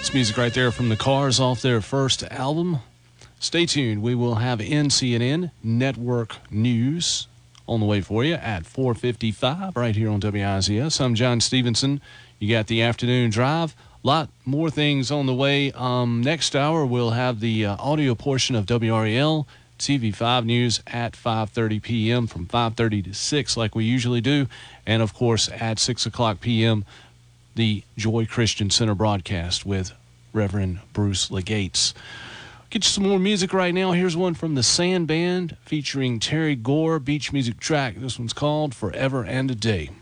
That's music right there from the Cars off their first album. Stay tuned. We will have NCNN Network News on the way for you at 4:55 right here on WIZS. I'm John Stevenson. You got the afternoon drive. A lot more things on the way. Next hour, we'll have the audio portion of WRAL TV5 News at 5:30 p.m. from 5:30 to 6 like we usually do. And, of course, at 6 o'clock p.m., the Joy Christian Center broadcast with Reverend Bruce Legates. Get you some more music right now. Here's one from the Sand Band featuring Terry Gore, beach music track. This one's called Forever and a Day.